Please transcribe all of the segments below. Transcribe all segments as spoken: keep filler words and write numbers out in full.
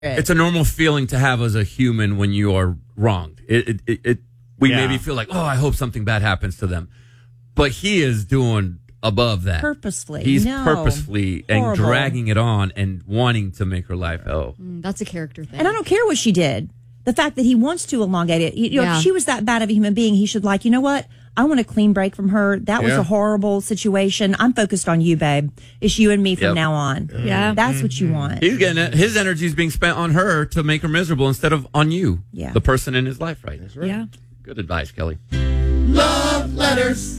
It's a normal feeling to have as a human when you are wronged. It, it, it, it we Yeah. maybe feel like, oh, I hope something bad happens to them, but he is doing above that. Purposefully. He's No. purposefully and Horrible. dragging it on and wanting to make her life hell. Mm, that's a character thing. And I don't care what she did. The fact that he wants to elongate it. You know, Yeah. if she was that bad of a human being, he should like, you know what? I want a clean break from her. That was Yeah. a horrible situation. I'm focused on you, babe. It's you and me from Yep. now on. Yeah. That's what you want. He's getting it. His energy is being spent on her to make her miserable instead of on you, Yeah. the person in his life right now. Yeah. Good advice, Kelly. Love letters.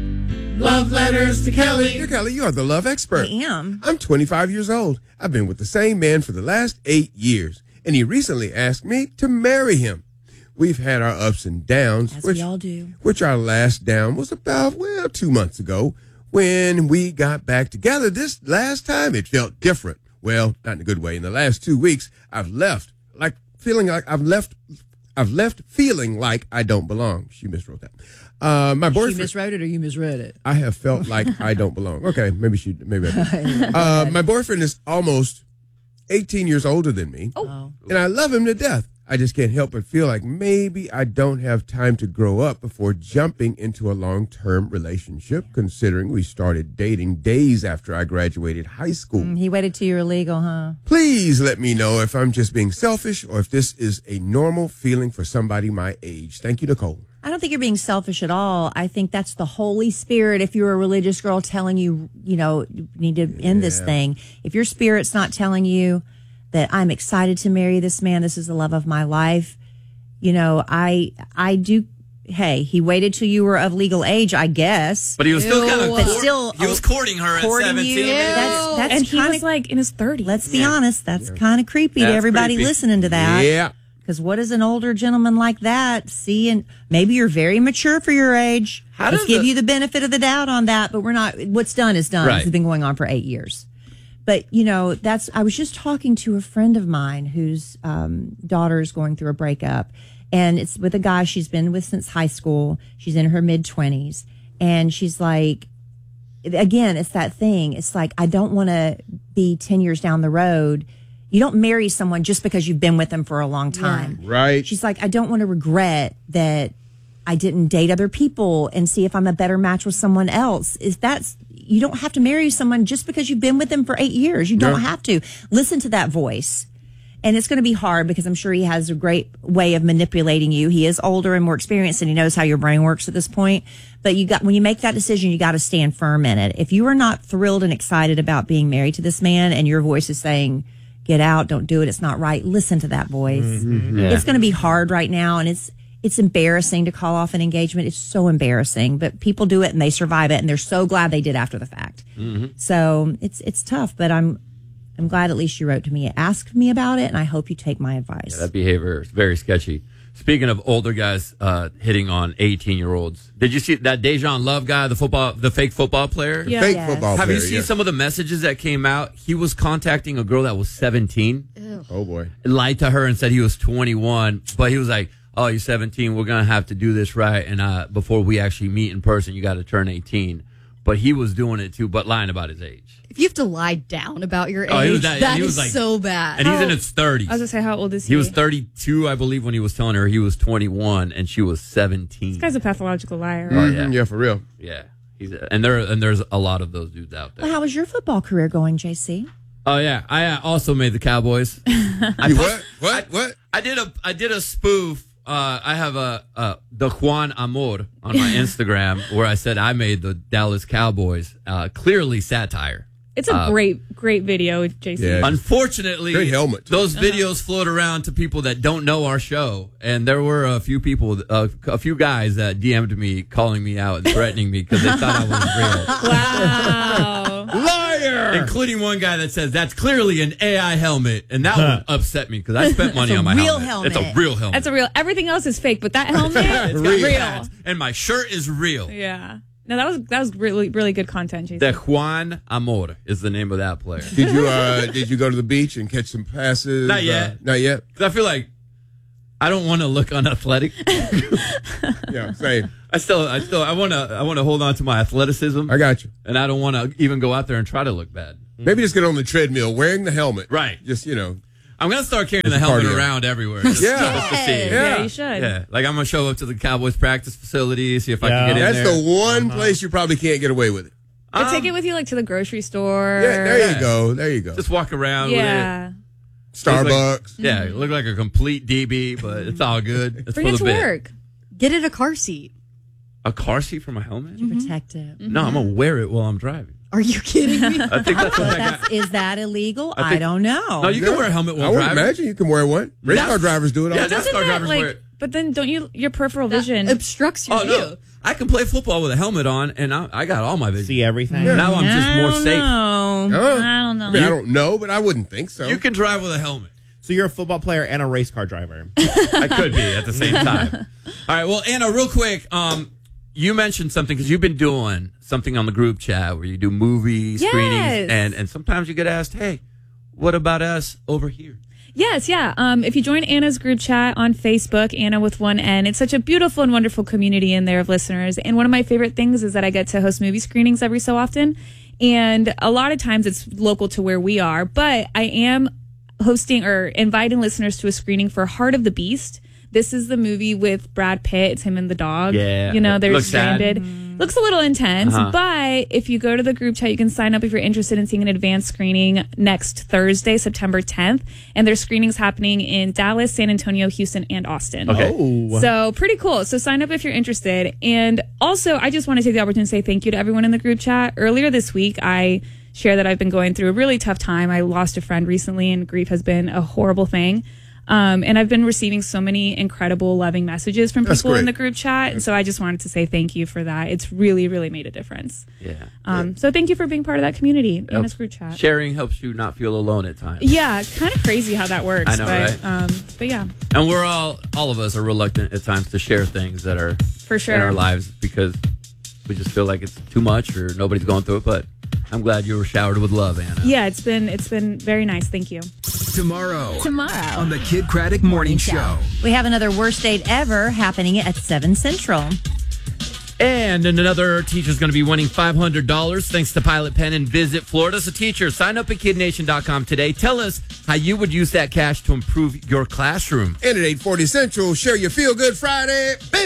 Love letters to Kelly. Dear Kelly, you are the love expert. I am. I'm twenty-five years old. I've been with the same man for the last eight years, and he recently asked me to marry him. We've had our ups and downs, As which, we all do. which our last down was about, well, two months ago when we got back together. This last time, it felt different. Well, not in a good way. In the last two weeks, I've left, like feeling like I've left, I've left feeling like I don't belong. She miswrote that. Uh, my boyfriend. You miswrote it or you misread it? I have felt like I don't belong. Okay, maybe she, maybe I did. Uh, my boyfriend is almost eighteen years older than me, Oh. and I love him to death. I just can't help but feel like maybe I don't have time to grow up before jumping into a long-term relationship, considering we started dating days after I graduated high school. He waited till you were legal, huh? Please let me know if I'm just being selfish or if this is a normal feeling for somebody my age. Thank you, Nicole. I don't think you're being selfish at all. I think that's the Holy Spirit, if you're a religious girl, telling you, you know, you need to end this thing. If your spirit's not telling you that I'm excited to marry this man, this is the love of my life, you know, I I do. Hey, he waited till you were of legal age, I guess. But he was still Ew. kind of But still, he was courting her courting at seventeen. you. That's, that's and he kinda, was like in his thirties. let's be honest, that's kind of creepy to That's everybody creepy. listening to that. Yeah. Because what does an older gentleman like that see? And maybe you're very mature for your age. How Let's does give the- you the benefit of the doubt on that. But we're not. What's done is done. Right. It's been going on for eight years. But you know, that's. I was just talking to a friend of mine whose um, daughter is going through a breakup, and it's with a guy she's been with since high school. She's in her mid twenties, and she's like, again, it's that thing. It's like I don't want to be ten years down the road. You don't marry someone just because you've been with them for a long time. Right. She's like, I don't want to regret that I didn't date other people and see if I'm a better match with someone else. Is that's you don't have to marry someone just because you've been with them for eight years. You don't No. have to. Listen to that voice. And it's going to be hard because I'm sure he has a great way of manipulating you. He is older and more experienced and he knows how your brain works at this point. But you got, when you make that decision, you got to stand firm in it. If you are not thrilled and excited about being married to this man and your voice is saying, get out, don't do it, it's not right, listen to that voice. Yeah. It's going to be hard right now. And it's, it's embarrassing to call off an engagement. It's so embarrassing, but people do it and they survive it and they're so glad they did after the fact. So it's, it's tough, but I'm, I'm glad at least you wrote to me, asked me about it, and I hope you take my advice. That behavior is very sketchy. Speaking of older guys uh, hitting on eighteen-year-olds, did you see that Dejan Love guy, the football, the fake football player? Yeah. Fake Yes. football Have you player, seen yeah. some of the messages that came out? He was contacting a girl that was seventeen, Oh, boy. lied to her and said he was twenty-one, but he was like, "Oh, you're seventeen. We're gonna have to do this right, and uh, before we actually meet in person, you got to turn eighteen." But he was doing it too, but lying about his age. If you have to lie down about your age, Oh, he was that- that he is was like- so bad. And he's in his thirties. I was gonna say, how old is he? He was thirty-two, I believe, when he was telling her he was twenty-one and she was seventeen. This guy's a pathological liar. Oh, yeah. Mhm, yeah, for real. Yeah, he's a, and there and there's a lot of those dudes out there. Well, how was your football career going, J C? Oh yeah, I uh, also made the Cowboys. I You put- what? What? What? I did a I did a spoof. Uh, I have a, a the Juan Amor on my Instagram where I said I made the Dallas Cowboys. Uh, clearly satire. It's a Uh, great, great video, J C. Yeah. Unfortunately, Great helmet, too. those videos float around to people that don't know our show, and there were a few people, uh, a few guys that D M'd me, calling me out and threatening me because they thought I was real. Wow. Liar! Including one guy that says that's clearly an A I helmet, and that would upset me because I spent money It's a on my real helmet. helmet. It's a real helmet. That's a real. Everything else is fake, but that helmet, It's got real. pads, and my shirt is real. Yeah. No, that was that was really really good content, J C. The Juan Amor is the name of that player. Did you uh did you go to the beach and catch some passes? Not Uh, yet. not yet. 'Cause I feel like I don't want to look unathletic. Yeah, same. I still, I still, I want to, I want to hold on to my athleticism, I got you. and I don't want to even go out there and try to look bad. Maybe just get on the treadmill wearing the helmet. Right. Just, you know. I'm gonna start carrying It's the helmet cardio. around everywhere. Just, Yeah. just to see. Yeah, Yeah. you should. Yeah, like I'm gonna show up to the Cowboys practice facility, see if I Yeah. can get in That's there. the one place you probably can't get away with it. But Um, take it with you like to the grocery store. Yeah, there Yeah. you go. There you go. Just walk around Yeah. with it. Starbucks. Yeah, you look like a complete D B, but it's all good. It's Bring for it the to bit. work. Get it a car seat. A car seat for my helmet? Protect it. No, I'm gonna wear it while I'm driving. Are you kidding me? I think that's what But I got. that's, is that illegal? I I, think- don't know. No, you can wear a helmet I while would driving. imagine you can wear one. Race That's- car drivers do it all Yeah, the time. that's- Doesn't car that drivers wear like? it. But then don't you your peripheral vision? Obstructs your Oh view. no, I can play football with a helmet on, and I, I got all my vision. See everything. Now I'm just I more don't safe. know. Huh? I don't know. I mean, I don't know, but I wouldn't think so. You can drive with a helmet. So you're a football player and a race car driver. I could be at the same time. All right. Well, Anna, real quick, um, you mentioned something because you've been doing something on the group chat where you do movie screenings, Yes. and and sometimes you get asked, "Hey, what about us over here?" Yes, yeah. Um, if you join Anna's group chat on Facebook, Anna with one N, it's such a beautiful and wonderful community in there of listeners. And one of my favorite things is that I get to host movie screenings every so often. And a lot of times it's local to where we are, but I am hosting or inviting listeners to a screening for Heart of the Beast. This is the movie with Brad Pitt. It's him and the dog. Yeah. You know, they're Looks sad. stranded. Looks a little intense, Uh-huh. but if you go to the group chat, you can sign up if you're interested in seeing an advanced screening next Thursday, September tenth. And there's screenings happening in Dallas, San Antonio, Houston, and Austin. Okay. Oh. So pretty cool. So sign up if you're interested. And also, I just want to take the opportunity to say thank you to everyone in the group chat. Earlier this week, I shared that I've been going through a really tough time. I lost a friend recently, and grief has been a horrible thing. Um, and I've been receiving so many incredible, loving messages from That's people in great. the group chat. And so I just wanted to say thank you for that. It's really, really made a difference. Yeah. Um, so thank you for being part of that community in this group chat. Sharing helps you not feel alone at times. Yeah, it's kind of crazy how that works. I know, but, right? Um, but yeah, And we're all, all of us are reluctant at times to share things that are for sure. in our lives because we just feel like it's too much or nobody's going through it. But I'm glad you were showered with love, Anna. Yeah, it's been it's been very nice. Thank you. Tomorrow. Tomorrow. On the Kid Craddock Morning Show. We have another worst date ever happening at seven Central. And another teacher's going to be winning five hundred dollars thanks to Pilot Pen and Visit Florida. So, teacher, sign up at kid nation dot com today. Tell us how you would use that cash to improve your classroom. And at eight forty Central, share your Feel Good Friday, baby!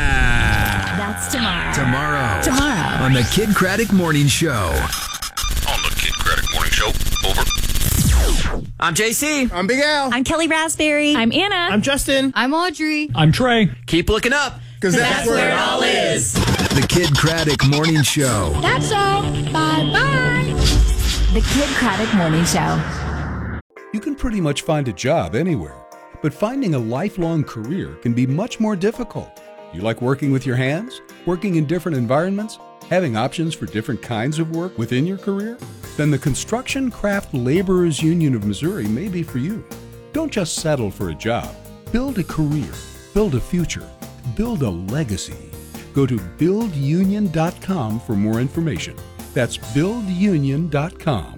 That's tomorrow. Tomorrow. Tomorrow. On the Kid Craddock Morning Show. On the Kid Craddock Morning Show. Over. I'm J C. I'm Big Al. I'm Kelly Raspberry. I'm Anna. I'm Justin. I'm Audrey. I'm Trey. Keep looking up. Because that's, where it all is. The Kid Craddock Morning Show. That's all. Bye-bye. The Kid Craddock Morning Show. You can pretty much find a job anywhere, but finding a lifelong career can be much more difficult. You like working with your hands? Working in different environments? Having options for different kinds of work within your career? Then the Construction Craft Laborers Union of Missouri may be for you. Don't just settle for a job. Build a career. Build a future. Build a legacy. Go to build union dot com for more information. That's build union dot com.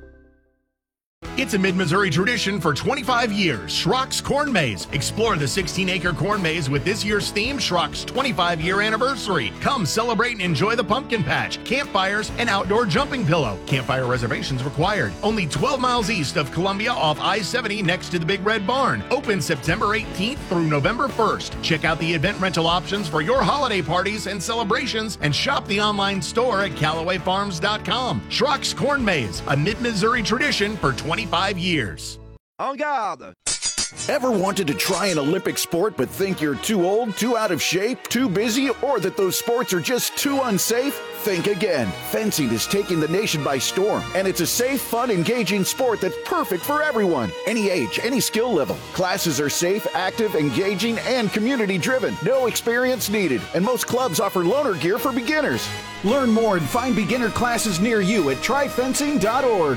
It's a mid-Missouri tradition for twenty-five years. Schrock's Corn Maze. Explore the sixteen-acre corn maze with this year's theme, Schrock's twenty-five-year anniversary. Come celebrate and enjoy the pumpkin patch, campfires, and outdoor jumping pillow. Campfire reservations required. Only twelve miles east of Columbia off I seventy next to the Big Red Barn. Open September eighteenth through November first. Check out the event rental options for your holiday parties and celebrations and shop the online store at Callaway Farms dot com. Schrock's Corn Maze, a mid-Missouri tradition for twenty-five years. En garde! Ever wanted to try an Olympic sport but think you're too old, too out of shape, too busy, or that those sports are just too unsafe? Think again. Fencing is taking the nation by storm, and it's a safe, fun, engaging sport that's perfect for everyone. Any age, any skill level. Classes are safe, active, engaging, and community-driven. No experience needed, and most clubs offer loaner gear for beginners. Learn more and find beginner classes near you at try fencing dot org.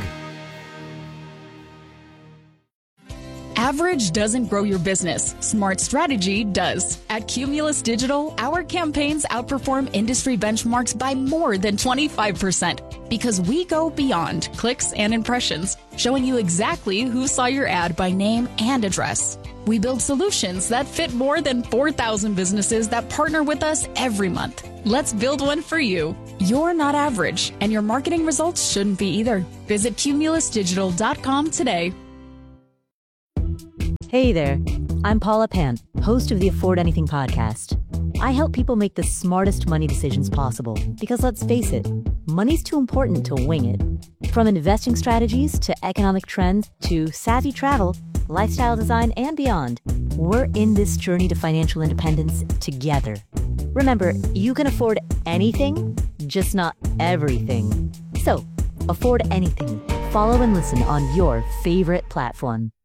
Average doesn't grow your business. Smart strategy does. At Cumulus Digital, our campaigns outperform industry benchmarks by more than twenty-five percent because we go beyond clicks and impressions, showing you exactly who saw your ad by name and address. We build solutions that fit more than four thousand businesses that partner with us every month. Let's build one for you. You're not average, and your marketing results shouldn't be either. Visit cumulus digital dot com today. Hey there, I'm Paula Pant, host of the Afford Anything podcast. I help people make the smartest money decisions possible because let's face it, money's too important to wing it. From investing strategies to economic trends to savvy travel, lifestyle design, and beyond, we're in this journey to financial independence together. Remember, you can afford anything, just not everything. So, afford anything. Follow and listen on your favorite platform.